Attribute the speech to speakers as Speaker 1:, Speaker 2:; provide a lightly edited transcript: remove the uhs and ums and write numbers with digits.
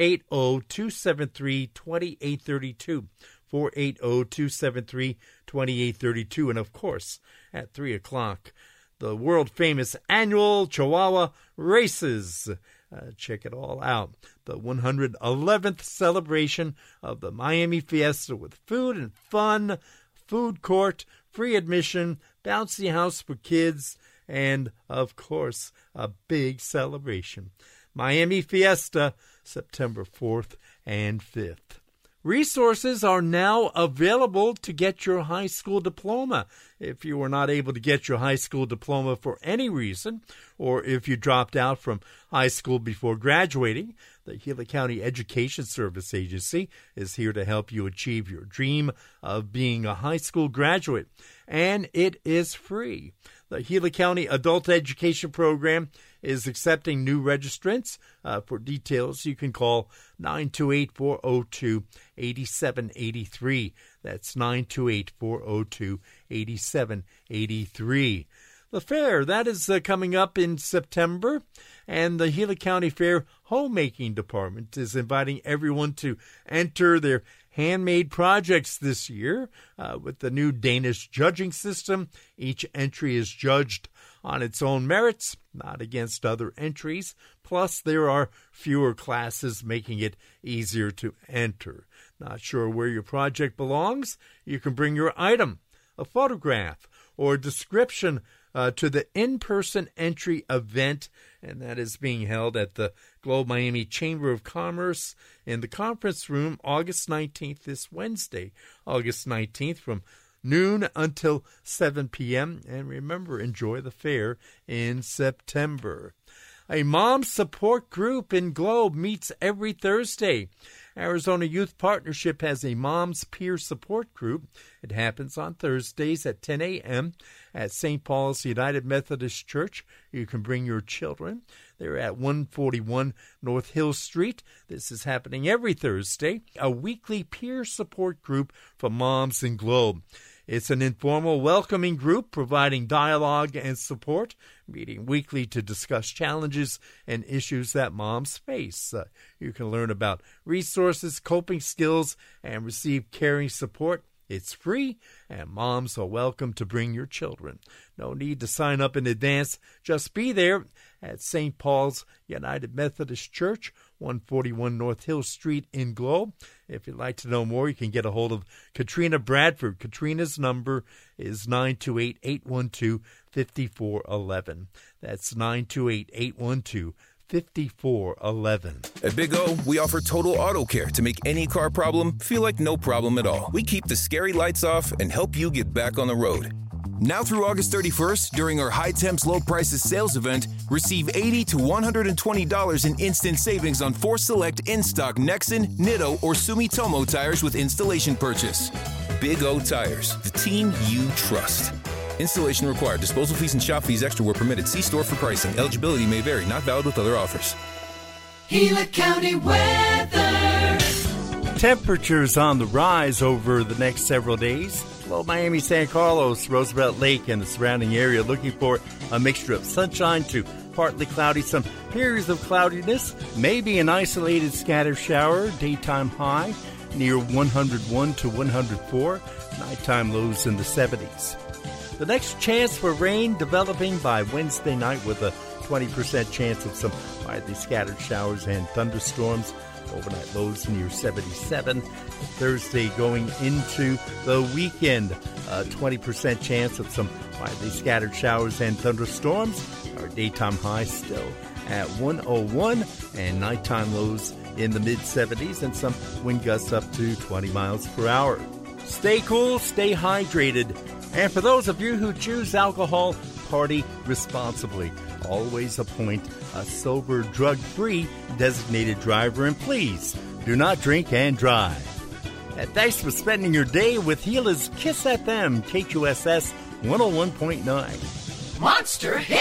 Speaker 1: 480-273-2832. 480-273-2832. And, of course, at 3 o'clock, the world-famous annual Chihuahua Races. Check it all out. The 111th celebration of the Miami Fiesta with food and fun, food court, free admission, bouncy house for kids, and, of course, a big celebration. Miami Fiesta, September 4th and 5th. Resources are now available to get your high school diploma. If you were not able to get your high school diploma for any reason, or if you dropped out from high school before graduating, the Gila County Education Service Agency is here to help you achieve your dream of being a high school graduate, and it is free. The Gila County Adult Education Program is accepting new registrants. For details, you can call 928-402-8783. That's 928-402-8783. The fair, that is coming up in September, and the Gila County Fair Homemaking Department is inviting everyone to enter their handmade projects this year. With the new Danish judging system, each entry is judged on its own merits, not against other entries. Plus, there are fewer classes, making it easier to enter. Not sure where your project belongs? You can bring your item, a photograph, or a description to the in-person entry event, and that is being held at the Globe Miami Chamber of Commerce in the conference room August 19th, this Wednesday, August 19th, from noon until 7 p.m. And remember, enjoy the fair in September. A mom support group in Globe meets every Thursday. Arizona Youth Partnership has a mom's peer support group. It happens on Thursdays at 10 a.m. at St. Paul's United Methodist Church. You can bring your children. They're at 141 North Hill Street. This is happening every Thursday, a weekly peer support group for moms in Globe. It's an informal, welcoming group providing dialogue and support, meeting weekly to discuss challenges and issues that moms face. You can learn about resources, coping skills, and receive caring support. It's free, and moms are welcome to bring your children. No need to sign up in advance. Just be there at St. Paul's United Methodist Church, 141 North Hill Street in Globe. If you'd like to know more, you can get a hold of Katrina Bradford. Katrina's number is 928-812-5411. That's 928-812-5411.
Speaker 2: At Big O, we offer total auto care to make any car problem feel like no problem at all. We keep the scary lights off and help you get back on the road. Now through August 31st, during our High Temps Low Prices sales event, receive $80 to $120 in instant savings on 4 select in-stock Nexen, Nitto, or Sumitomo tires with installation purchase. Big O Tires, the team you trust. Installation required. Disposal fees and shop fees extra were permitted. See store for pricing. Eligibility may vary. Not valid with other offers.
Speaker 3: Gila County weather.
Speaker 1: Temperatures on the rise over the next several days. Globe Miami, San Carlos, Roosevelt Lake, and the surrounding area looking for a mixture of sunshine to partly cloudy, some periods of cloudiness, maybe an isolated scattered shower, daytime high near 101 to 104, nighttime lows in the 70s. The next chance for rain developing by Wednesday night with a 20% chance of some widely scattered showers and thunderstorms. Overnight lows near 77. Thursday going into the weekend, a 20% chance of some widely scattered showers and thunderstorms. Our daytime high still at 101 and nighttime lows in the mid-70s and some wind gusts up to 20 miles per hour. Stay cool, stay hydrated. And for those of you who choose alcohol, party responsibly. Always appoint a sober, drug-free designated driver, and please do not drink and drive. And thanks for spending your day with Gila's Kiss FM, KQSS 101.9.
Speaker 3: Monster Hit!